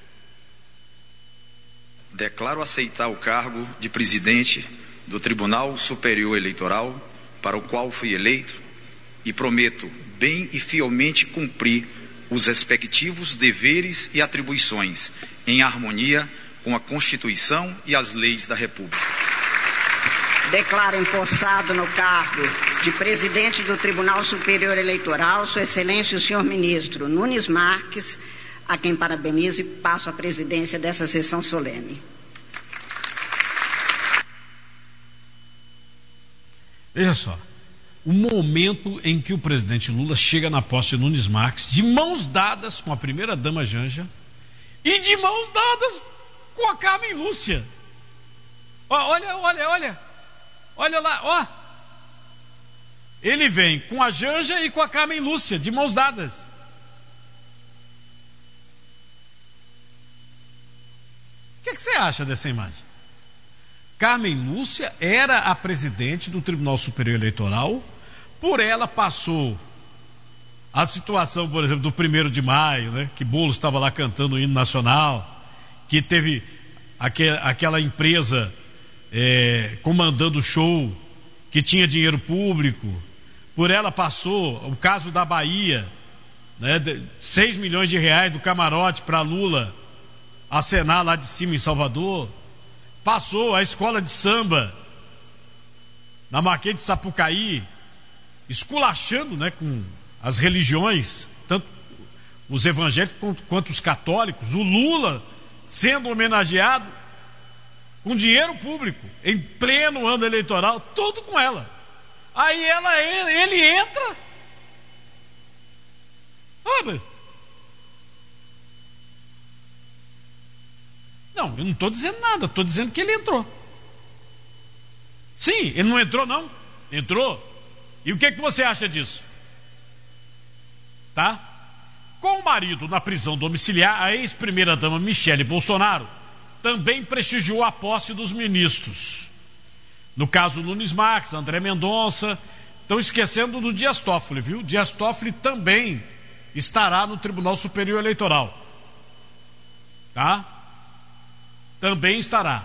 [SPEAKER 15] Declaro aceitar o cargo de presidente do Tribunal Superior Eleitoral, para o qual fui eleito, e prometo bem e fielmente cumprir os respectivos deveres e atribuições, em harmonia com a Constituição e as leis da República.
[SPEAKER 16] Declaro empossado no cargo de presidente do Tribunal Superior Eleitoral, Sua Excelência o senhor ministro Nunes Marques, a quem parabenizo e passo a presidência dessa sessão solene.
[SPEAKER 1] Veja só, o momento em que o presidente Lula chega na posse de Nunes Marques, de mãos dadas com a primeira-dama Janja e de mãos dadas com a Carmen Lúcia. Ó, olha, olha, olha, olha lá, ó. Ele vem com a Janja e com a Carmen Lúcia, de mãos dadas. O que, que você acha dessa imagem? Carmen Lúcia era a presidente do Tribunal Superior Eleitoral, por ela passou a situação, por exemplo, do primeiro de maio, né, que Boulos estava lá cantando o hino nacional, que teve aquel, aquela empresa é, comandando o show, que tinha dinheiro público, por ela passou o caso da Bahia, né, seis milhões de reais do camarote para Lula acenar lá de cima em Salvador. Passou a escola de samba na Marquês de Sapucaí, esculachando, né, com as religiões, tanto os evangélicos quanto, quanto os católicos. O Lula sendo homenageado com dinheiro público, em pleno ano eleitoral, tudo com ela. Aí ela, ele entra. Ah, não, eu não estou dizendo nada, estou dizendo que ele entrou. Sim, ele não entrou não, entrou. E o que, é que você acha disso? Tá? Com o marido na prisão domiciliar, a ex-primeira-dama Michele Bolsonaro também prestigiou a posse dos ministros. No caso Nunes Marques, André Mendonça, estão esquecendo do Dias Toffoli, viu? Dias Toffoli também estará no Tribunal Superior Eleitoral. Tá? Também estará.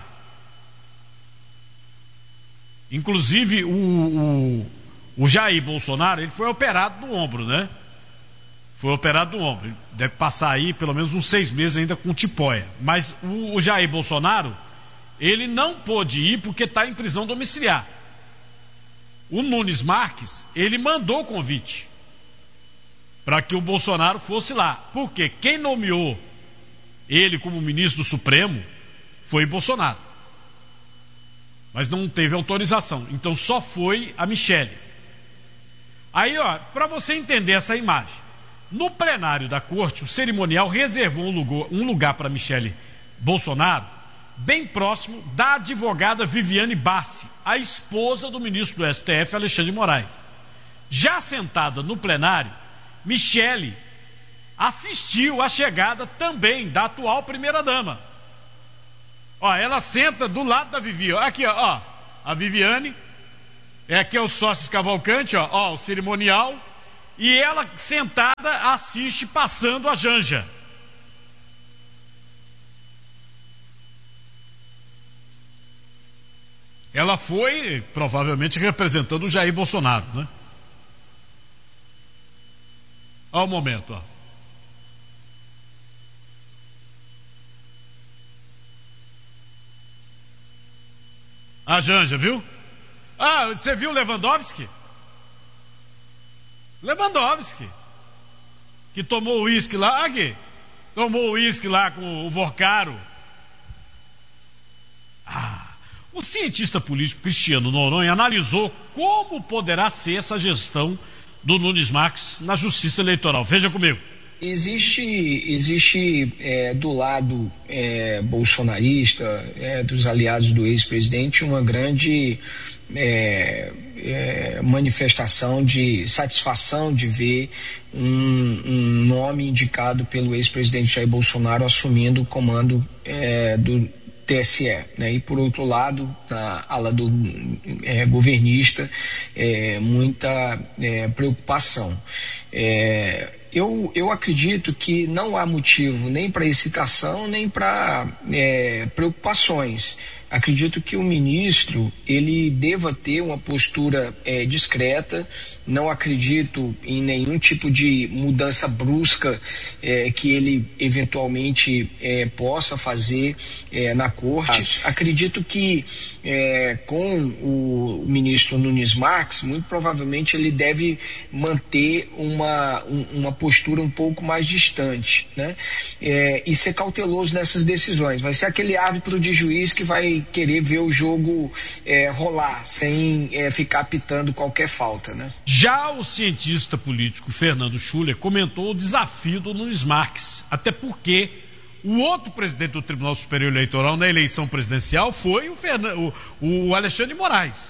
[SPEAKER 1] Inclusive o, o, o Jair Bolsonaro, ele foi operado no ombro, né? Foi operado no ombro. Ele deve passar aí pelo menos uns seis meses ainda com tipóia. Mas o, o Jair Bolsonaro, ele não pôde ir porque está em prisão domiciliar. O Nunes Marques, ele mandou o convite para que o Bolsonaro fosse lá. Porque quem nomeou ele como ministro do Supremo foi Bolsonaro, mas não teve autorização, então só foi a Michele. Aí, ó, para você entender essa imagem, no plenário da corte, o cerimonial reservou um lugar, um lugar para Michele Bolsonaro, bem próximo da advogada Viviane Bassi, a esposa do ministro do S T F, Alexandre de Moraes. Já sentada no plenário, Michele assistiu à chegada também da atual primeira-dama. Ó, ela senta do lado da Vivi. Aqui, ó, a Viviane É aqui é o Sócio Cavalcante, ó, ó, o cerimonial, e ela sentada assiste passando a Janja. Ela foi provavelmente representando o Jair Bolsonaro, né? Olha o momento, ó. A Janja, viu? Ah, você viu o Lewandowski? Lewandowski, que tomou o uísque lá, aqui, tomou o uísque lá com o Vorcaro. Ah, o cientista político Cristiano Noronha analisou como poderá ser essa gestão do Nunes Marques na Justiça Eleitoral. Veja comigo.
[SPEAKER 17] Existe, existe é, do lado é, bolsonarista, é, dos aliados do ex-presidente, uma grande é, é, manifestação de satisfação de ver um, um nome indicado pelo ex-presidente Jair Bolsonaro assumindo o comando é, do T S E, né? E por outro lado, na ala do é, governista, é, muita é, preocupação. É, Eu, eu acredito que não há motivo nem para excitação, nem para é, preocupações. Acredito que o ministro, ele deva ter uma postura é, discreta. Não acredito em nenhum tipo de mudança brusca é, que ele eventualmente é, possa fazer é, na corte. Acredito que é, com o ministro Nunes Marques, muito provavelmente ele deve manter uma, um, uma postura um pouco mais distante, né? É, e ser cauteloso nessas decisões. Vai ser aquele árbitro de juiz que vai querer ver o jogo é, rolar, sem é, ficar apitando qualquer falta, né?
[SPEAKER 1] Já o cientista político Fernando Schuller comentou o desafio do Nunes Marques, até porque o outro presidente do Tribunal Superior Eleitoral na eleição presidencial foi o, Fernando, o, o Alexandre de Moraes.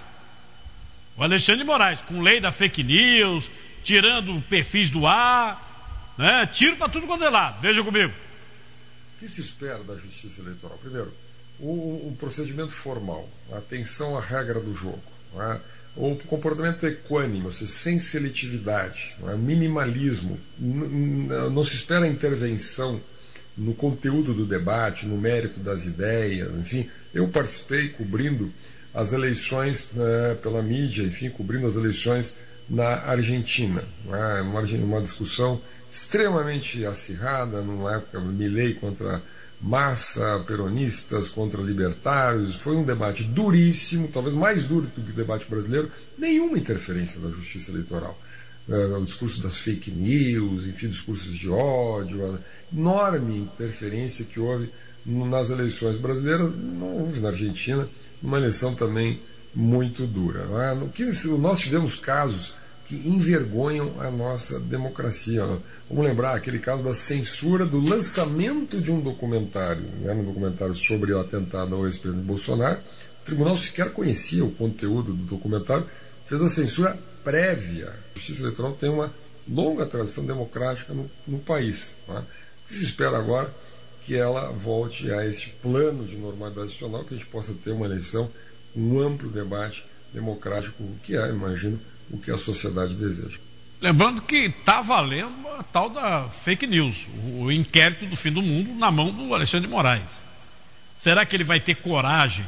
[SPEAKER 1] O Alexandre de Moraes, com lei da fake news, tirando perfis do ar, né? Tiro para tudo quanto é lado. Veja comigo.
[SPEAKER 18] O que se espera da Justiça Eleitoral? Primeiro, o, o procedimento formal, a atenção à regra do jogo, né? O comportamento equânime, ou seja, sem seletividade, né? Minimalismo, n- não se espera intervenção no conteúdo do debate, no mérito das ideias, enfim. Eu participei cobrindo as eleições né, pela mídia, enfim, cobrindo as eleições na Argentina, né? uma, uma discussão extremamente acirrada, numa época Milei contra Massa, peronistas contra libertários, foi um debate duríssimo, talvez mais duro que o debate brasileiro, nenhuma interferência da Justiça Eleitoral. O discurso das fake news, enfim, discursos de ódio, a enorme interferência que houve nas eleições brasileiras, não houve na Argentina, uma eleição também muito dura. No que nós tivemos casos que envergonham a nossa democracia. Vamos lembrar aquele caso da censura do lançamento de um documentário, né, um documentário sobre o atentado ao ex-presidente Bolsonaro. O tribunal sequer conhecia o conteúdo do documentário, fez a censura prévia. A Justiça Eleitoral tem uma longa tradição democrática no, no país. Né? O que se espera agora que ela volte a este plano de normalidade institucional, que a gente possa ter uma eleição, um amplo debate democrático, que é, imagino, o que a sociedade deseja.
[SPEAKER 1] Lembrando que está valendo a tal da fake news, o inquérito do fim do mundo na mão do Alexandre de Moraes. Será que ele vai ter coragem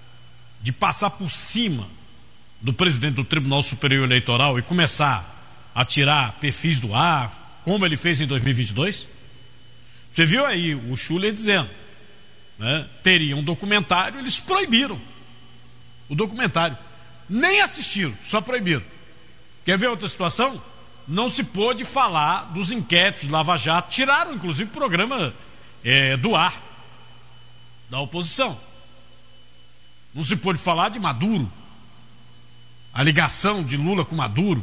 [SPEAKER 1] de passar por cima do presidente do Tribunal Superior Eleitoral e começar a tirar perfis do ar, como ele fez em dois mil e vinte e dois? Você viu aí o Schuller dizendo, né, teria um documentário, eles proibiram o documentário. Nem assistiram, só proibiram. Quer ver outra situação? Não se pôde falar dos inquéritos de Lava Jato, tiraram inclusive o programa é, do ar da oposição. Não se pôde falar de Maduro, a ligação de Lula com Maduro,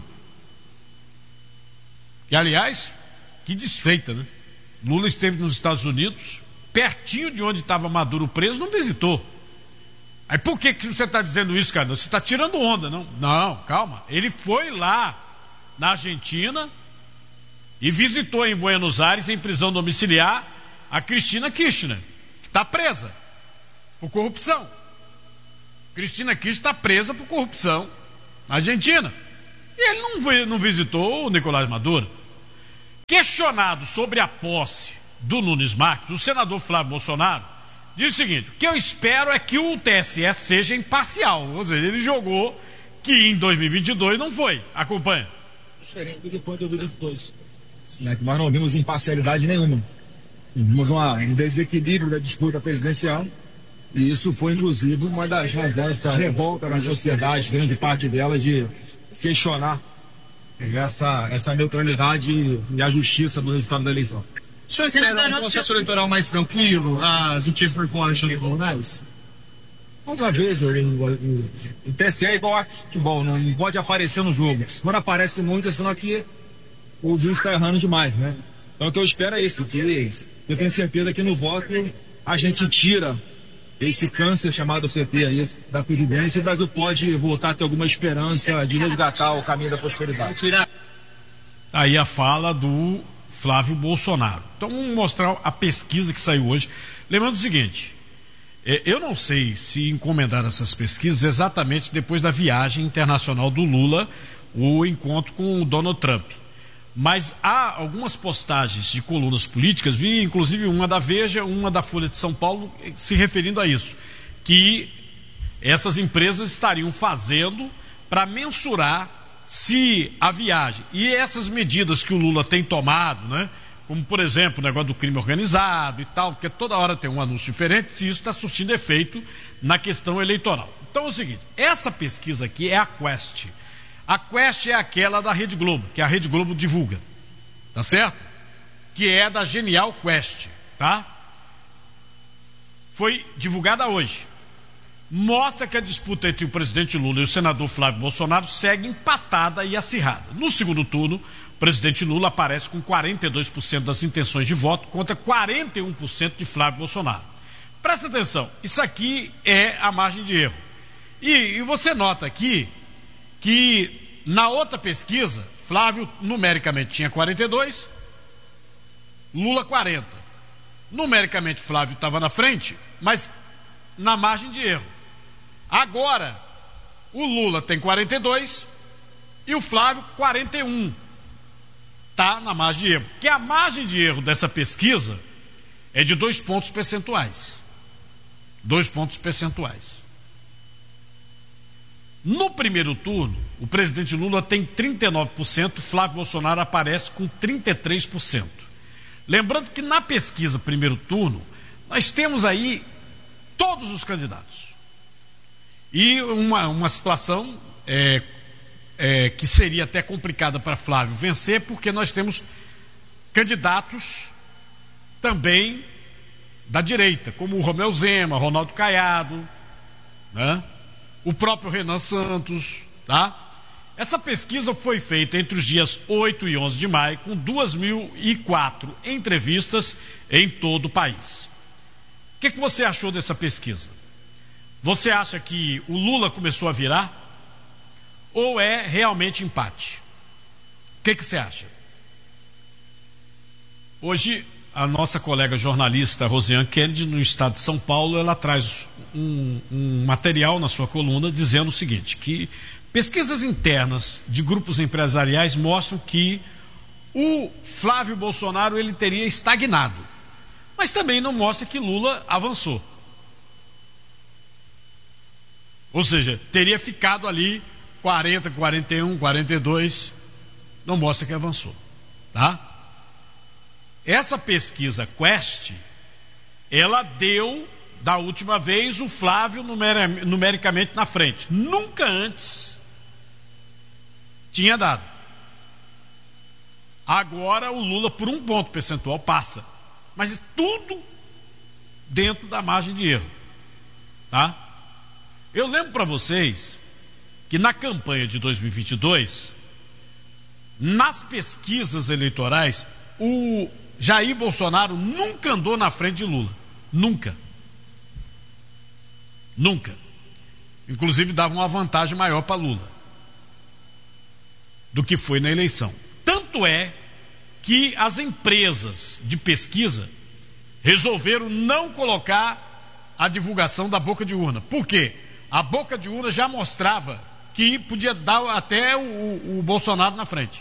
[SPEAKER 1] que aliás, que desfeita, né? Lula esteve nos Estados Unidos, pertinho de onde estava Maduro preso, não visitou. Aí por que, que você está dizendo isso, cara? Você está tirando onda, não? Não, calma. Ele foi lá na Argentina e visitou em Buenos Aires, em prisão domiciliar, a Cristina Kirchner, que está presa por corrupção. Cristina Kirchner está presa por corrupção na Argentina. E ele não, foi, não visitou o Nicolás Maduro. Questionado sobre a posse do Nunes Marques, o senador Flávio Bolsonaro diz o seguinte: o que eu espero é que o T S E seja imparcial. Ou seja, ele jogou que em dois mil e vinte e dois não foi. Acompanha.
[SPEAKER 19] Diferente do que foi em dois mil e vinte e dois. Sim, é que nós não vimos imparcialidade nenhuma. Vimos uma, um desequilíbrio da disputa presidencial. E isso foi, inclusive, uma das razões da revolta na sociedade, grande parte dela, de questionar essa, essa neutralidade e a justiça do resultado da eleição. O senhor espera um processo eleitoral mais tranquilo, as interferências de tribunais? Outra vez, o, o, o T S E é igual a futebol, não, não pode aparecer no jogo. Quando aparece muito, senão que o juiz está errando demais, né? Então o que eu espero é isso, que eu tenho certeza que no voto a gente tira esse câncer chamado C P aí da presidência, e o Brasil pode voltar a ter alguma esperança de resgatar o caminho da prosperidade.
[SPEAKER 1] Aí a fala do Flávio Bolsonaro. Então vamos mostrar a pesquisa que saiu hoje. Lembrando o seguinte, eu não sei se encomendaram essas pesquisas exatamente depois da viagem internacional do Lula, o encontro com o Donald Trump. Mas há algumas postagens de colunas políticas, vi inclusive uma da Veja, uma da Folha de São Paulo, se referindo a isso, que essas empresas estariam fazendo para mensurar se a viagem e essas medidas que o Lula tem tomado, né, como por exemplo o negócio do crime organizado e tal, porque toda hora tem um anúncio diferente, se isso está surtindo efeito na questão eleitoral. Então é o seguinte, essa pesquisa aqui é a Quest. A Quest é aquela da Rede Globo, que a Rede Globo divulga, tá certo? Que é da Genial Quest, tá? Foi divulgada hoje. Mostra que a disputa entre o presidente Lula e o senador Flávio Bolsonaro segue empatada e acirrada. No segundo turno, o presidente Lula aparece com quarenta e dois por cento das intenções de voto contra quarenta e um por cento de Flávio Bolsonaro. Presta atenção, isso aqui é a margem de erro. E, e você nota aqui que na outra pesquisa, Flávio numericamente tinha quarenta e dois, Lula quarenta. Numericamente Flávio estava na frente, mas na margem de erro. Agora, o Lula tem quarenta e dois e o Flávio quarenta e um. Está na margem de erro. Porque a margem de erro dessa pesquisa é de dois pontos percentuais. Dois pontos percentuais. No primeiro turno, o presidente Lula tem trinta e nove por cento, Flávio Bolsonaro aparece com trinta e três por cento. Lembrando que na pesquisa primeiro turno, nós temos aí todos os candidatos. E uma, uma situação é, é, que seria até complicada para Flávio vencer, porque nós temos candidatos também da direita, como o Romeu Zema, Ronaldo Caiado, né? O próprio Renan Santos, tá? Essa pesquisa foi feita entre os dias oito e onze de maio, com duas mil e quatro entrevistas em todo o país. O que, que você achou dessa pesquisa? Você acha que o Lula começou a virar? Ou é realmente empate? O que, que você acha? Hoje, a nossa colega jornalista Rosiane Kennedy, no estado de São Paulo, ela traz um, um material na sua coluna dizendo o seguinte, que pesquisas internas de grupos empresariais mostram que o Flávio Bolsonaro ele teria estagnado, mas também não mostra que Lula avançou. Ou seja, teria ficado ali quarenta, quarenta e um, quarenta e dois, não mostra que avançou, tá? Essa pesquisa Quest, ela deu, da última vez, o Flávio numer- numericamente na frente. Nunca antes tinha dado. Agora o Lula, por um ponto percentual, passa. Mas tudo dentro da margem de erro. Tá? Eu lembro para vocês que na campanha de dois mil e vinte e dois, nas pesquisas eleitorais, o Jair Bolsonaro nunca andou na frente de Lula. Nunca. Nunca. Inclusive dava uma vantagem maior para Lula do que foi na eleição. Tanto é que as empresas de pesquisa resolveram não colocar a divulgação da boca de urna. Por quê? A boca de urna já mostrava que podia dar até o, o Bolsonaro na frente.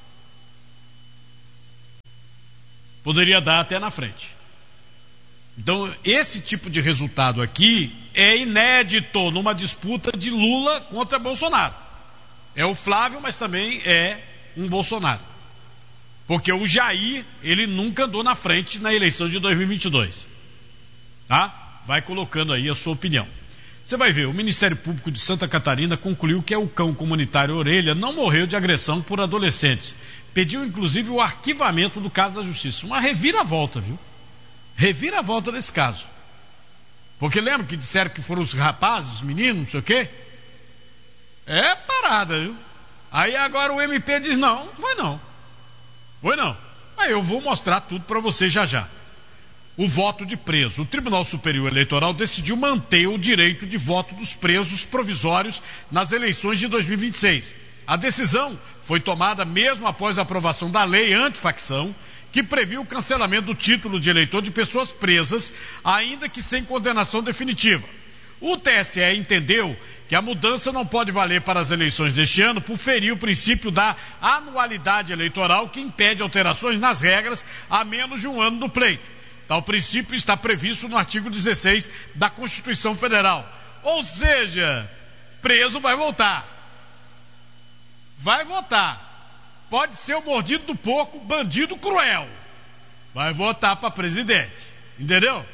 [SPEAKER 1] Poderia dar até na frente. Então, esse tipo de resultado aqui é inédito numa disputa de Lula contra Bolsonaro. É o Flávio, mas também é um Bolsonaro. Porque o Jair, ele nunca andou na frente na eleição de dois mil e vinte e dois. Tá? Vai colocando aí a sua opinião. Você vai ver, o Ministério Público de Santa Catarina concluiu que o cão comunitário Orelha não morreu de agressão por adolescentes. Pediu, inclusive, o arquivamento do caso da Justiça. Uma reviravolta, viu? Reviravolta desse caso. Porque lembra que disseram que foram os rapazes, os meninos, não sei o quê? É parada, viu? Aí agora o M P diz, não, não foi não. Foi não. Aí eu vou mostrar tudo para você já já. O voto de preso. O Tribunal Superior Eleitoral decidiu manter o direito de voto dos presos provisórios nas eleições de dois mil e vinte e seis. A decisão foi tomada mesmo após a aprovação da lei antifacção, que previu o cancelamento do título de eleitor de pessoas presas, ainda que sem condenação definitiva. O T S E entendeu que a mudança não pode valer para as eleições deste ano por ferir o princípio da anualidade eleitoral, que impede alterações nas regras a menos de um ano do pleito. Tal princípio está previsto no artigo dezesseis da Constituição Federal. Ou seja, preso vai voltar. Vai votar. Pode ser o mordido do porco, bandido cruel. Vai votar para presidente. Entendeu?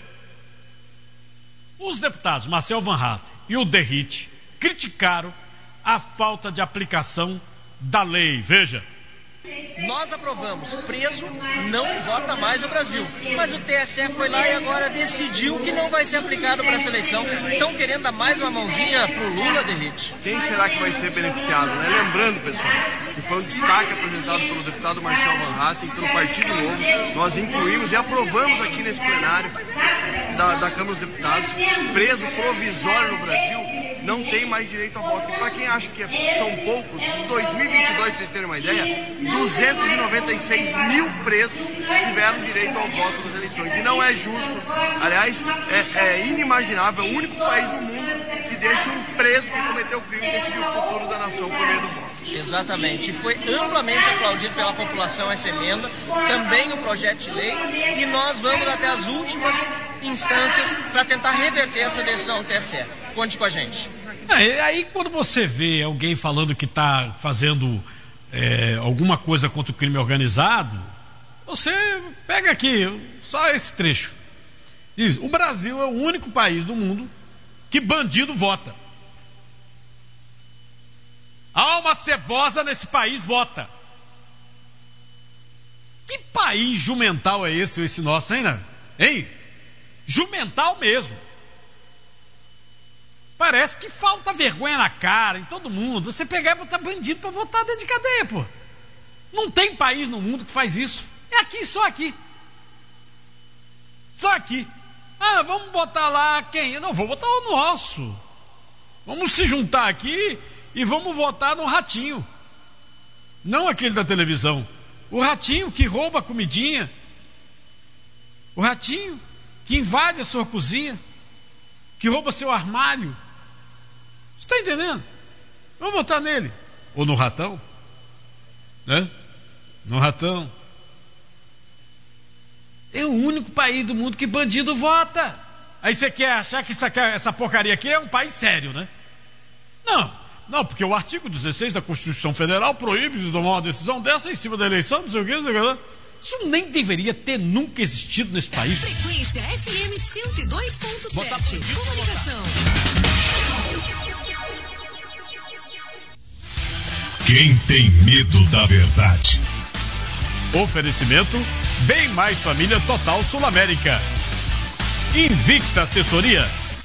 [SPEAKER 1] Os deputados Marcel Van Hatten e o Derrite criticaram a falta de aplicação da lei. Veja.
[SPEAKER 20] Nós aprovamos, preso não vota mais no Brasil, mas o T S E foi lá e agora decidiu que não vai ser aplicado para essa eleição. Estão querendo dar mais uma mãozinha pro Lula, Derrite?
[SPEAKER 21] Quem será que vai ser beneficiado, né? Lembrando, pessoal, que foi um destaque apresentado pelo deputado Marcel Van Hatten e pelo Partido Novo. Nós incluímos e aprovamos aqui nesse plenário da, da Câmara dos Deputados, preso provisório no Brasil não tem mais direito a voto. E para quem acha que são poucos, em dois mil e vinte e dois, para vocês terem uma ideia, duzentos e noventa e seis mil presos tiveram direito ao voto nas eleições. E não é justo, aliás, é, é inimaginável, é o único país do mundo que deixa um preso que cometeu o crime decidir o futuro da nação por meio do voto.
[SPEAKER 20] Exatamente, e foi amplamente aplaudido pela população essa emenda, também o projeto de lei, e nós vamos até as últimas instâncias para tentar reverter essa decisão do T S E. Conte com a gente.
[SPEAKER 1] É, aí quando você vê alguém falando que está fazendo é, alguma coisa contra o crime organizado, você pega aqui só esse trecho. Diz, o Brasil é o único país do mundo que bandido vota. Alma cebosa nesse país vota. Que país jumental é esse, esse nosso, hein, né? Hein? Jumental mesmo. Parece que falta vergonha na cara em todo mundo. Você pegar e botar bandido para votar dentro de cadeia, pô. Não tem país no mundo que faz isso. É aqui, só aqui. Só aqui. Ah, vamos botar lá quem? Não, vou botar o nosso. Vamos se juntar aqui e vamos votar no Ratinho. Não aquele da televisão. O Ratinho que rouba a comidinha. O Ratinho que invade a sua cozinha. Que rouba seu armário. Você está entendendo? Vamos votar nele. Ou no Ratão. Né? No Ratão. É o único país do mundo que bandido vota. Aí você quer achar que essa, essa porcaria aqui é um país sério, né? Não, não, porque o artigo dezesseis da Constituição Federal proíbe de tomar uma decisão dessa em cima da eleição, não sei o que, não sei o que. Isso nem deveria ter nunca existido nesse país.
[SPEAKER 22] Frequência F M cento e dois ponto sete. Comunicação.
[SPEAKER 23] Quem tem medo da verdade?
[SPEAKER 1] Oferecimento Bem Mais Família Total Sul América. Invicta Assessoria.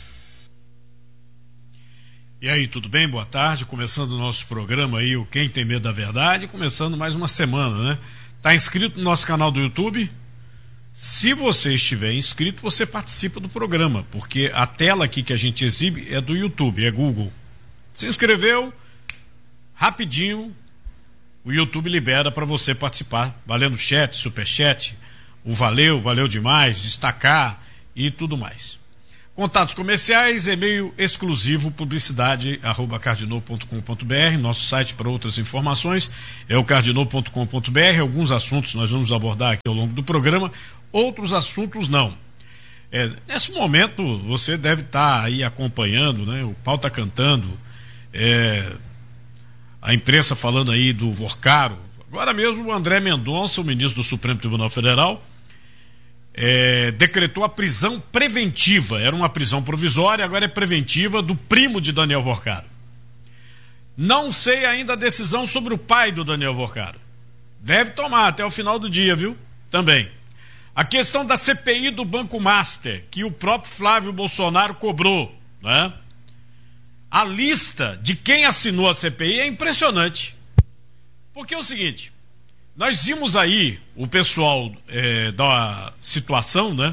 [SPEAKER 1] E aí, tudo bem? Boa tarde. Começando o nosso programa aí, o Quem Tem Medo da Verdade. Começando mais uma semana, né? Está inscrito no nosso canal do YouTube? Se você estiver inscrito, você participa do programa, porque a tela aqui que a gente exibe é do YouTube, é Google. Se inscreveu, rapidinho, o YouTube libera para você participar, valendo chat, superchat, o valeu, valeu demais, destacar e tudo mais. Contatos comerciais, e-mail exclusivo, publicidade, arroba cardinal ponto com ponto br. Nosso site para outras informações é o cardinal ponto com ponto br. Alguns assuntos nós vamos abordar aqui ao longo do programa, outros assuntos não. É, nesse momento você deve estar aí acompanhando, né? O pau está cantando, é, a imprensa falando aí do Vorcaro. Agora mesmo o André Mendonça, o ministro do Supremo Tribunal Federal, É, decretou a prisão preventiva. Era uma prisão provisória, agora é preventiva, do primo de Daniel Vorcaro. Não sei ainda a decisão sobre o pai do Daniel Vorcaro. Deve tomar até o final do dia, viu? Também. A questão da C P I do Banco Master, que o próprio Flávio Bolsonaro cobrou, né? A lista de quem assinou a C P I é impressionante. Porque é o seguinte, nós vimos aí o pessoal é, da situação, né?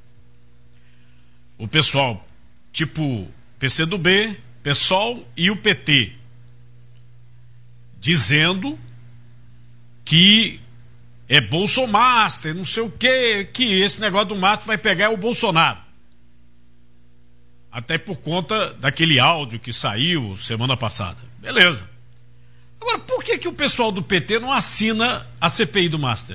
[SPEAKER 1] O pessoal tipo P C do B, PSOL e o P T, dizendo que é Bolsomaster, não sei o que, que esse negócio do Master vai pegar o Bolsonaro. Até por conta daquele áudio que saiu semana passada. Beleza. Agora, por que que o pessoal do P T não assina a C P I do Master?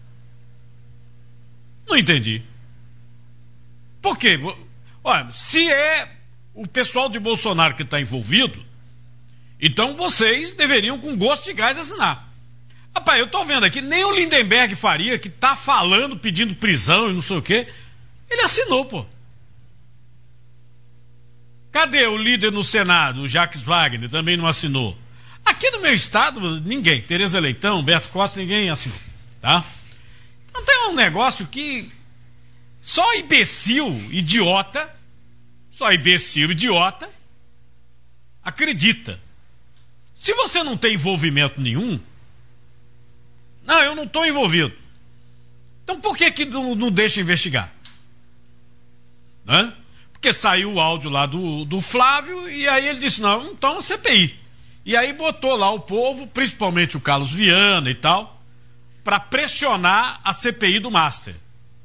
[SPEAKER 1] Não entendi. Por quê? Olha, se é o pessoal de Bolsonaro que está envolvido, então vocês deveriam, com gosto de gás, assinar. Rapaz, eu estou vendo aqui, nem o Lindenberg Faria, que está falando, pedindo prisão e não sei o quê, ele assinou, pô. Cadê o líder no Senado, o Jacques Wagner, também não assinou? Aqui no meu estado, ninguém. Tereza Leitão, Beto Costa, ninguém assinou, tá? Então tem um negócio que só imbecil, idiota, só imbecil, idiota, acredita. Se você não tem envolvimento nenhum, não, eu não estou envolvido. Então por que que não, não deixa investigar? Né? Porque saiu o áudio lá do, do Flávio e aí ele disse, não, então a C P I. E aí botou lá o povo, principalmente o Carlos Viana e tal, para pressionar a C P I do Master.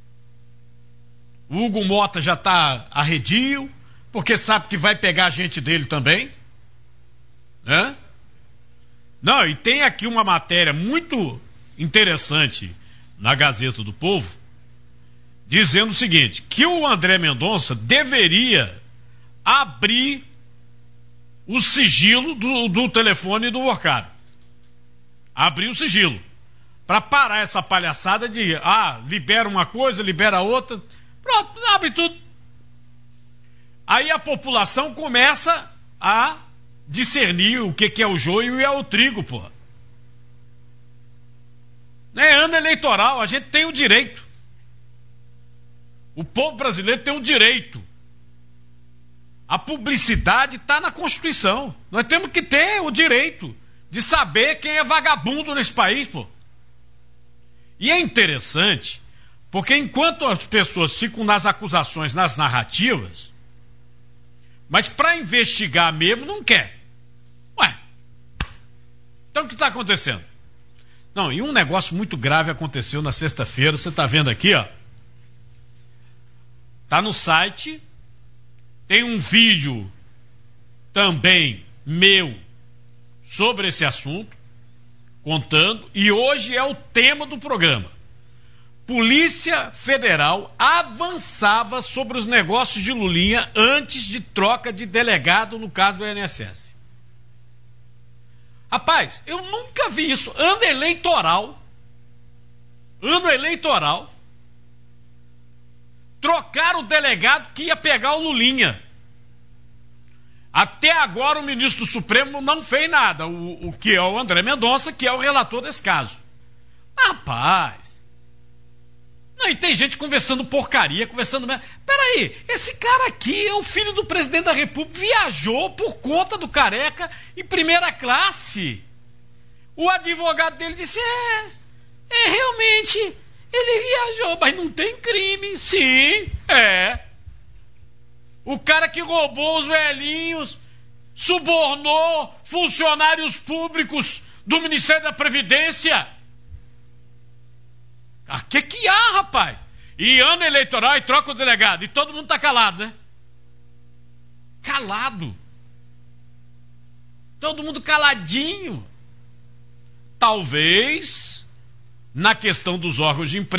[SPEAKER 1] O Hugo Mota já está arredio, porque sabe que vai pegar a gente dele também. Né? Não, e tem aqui uma matéria muito interessante na Gazeta do Povo, dizendo o seguinte, que o André Mendonça deveria abrir o sigilo do, do telefone do Vorcaro. Abrir o sigilo. Para parar essa palhaçada de, ah, libera uma coisa, libera outra. Pronto, abre tudo. Aí a população começa a discernir o que, que é o joio e é o trigo, porra. É ano eleitoral, a gente tem o direito. O povo brasileiro tem o direito. A publicidade está na Constituição. Nós temos que ter o direito de saber quem é vagabundo nesse país, pô. E é interessante, porque enquanto as pessoas ficam nas acusações, nas narrativas, mas para investigar mesmo não quer. Ué, então o que está acontecendo? Não, e um negócio muito grave aconteceu na sexta-feira, você está vendo aqui, ó. Está no site. Tem um vídeo também meu sobre esse assunto, contando, e hoje é o tema do programa. Polícia Federal avançava sobre os negócios de Lulinha antes de troca de delegado no caso do I N S S. Rapaz, eu nunca vi isso. Ano eleitoral, ano eleitoral, trocaram o delegado que ia pegar o Lulinha. Até agora o ministro do Supremo não fez nada, o, o que é o André Mendonça, que é o relator desse caso. Rapaz, não, e tem gente conversando porcaria, conversando... Peraí, esse cara aqui é o filho do presidente da República, viajou por conta do Careca em primeira classe. O advogado dele disse, é, é realmente... Ele viajou, mas não tem crime. Sim, é. O cara que roubou os velhinhos, subornou funcionários públicos do Ministério da Previdência. Ah, que que há, rapaz? E ano eleitoral e troca o delegado. E todo mundo tá calado, né? calado. Todo mundo caladinho. Talvez, na questão dos órgãos de imprensa,